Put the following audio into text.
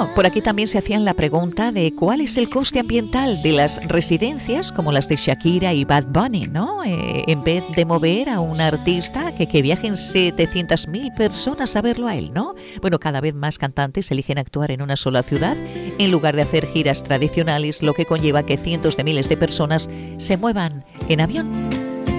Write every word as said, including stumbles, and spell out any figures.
Bueno, por aquí también se hacían la pregunta de cuál es el coste ambiental de las residencias como las de Shakira y Bad Bunny, ¿no? Eh, en vez de mover a un artista que, que viajen setecientas mil personas a verlo a él, ¿no? Bueno, cada vez más cantantes eligen actuar en una sola ciudad en lugar de hacer giras tradicionales, lo que conlleva que cientos de miles de personas se muevan en avión.